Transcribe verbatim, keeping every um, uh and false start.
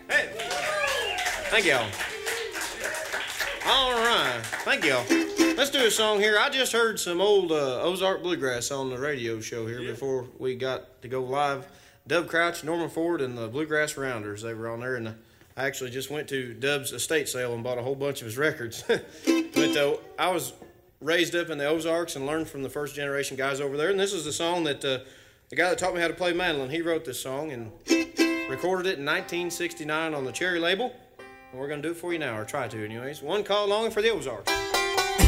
Hey. Thank y'all. All right. Thank y'all. Let's do a song here. I just heard some old uh, Ozark Bluegrass on the radio show here yeah. before we got to go live. Dub Crouch, Norman Ford, and the Bluegrass Rounders. They were on there, and I actually just went to Dub's estate sale and bought a whole bunch of his records. But uh, I was raised up in the Ozarks and learned from the first generation guys over there, and this is the song that uh, the guy that taught me how to play mandolin, he wrote this song and recorded it in nineteen sixty-nine on the Cherry label, and we're going to do it for you now, or try to anyways. One called Longing for the Ozarks.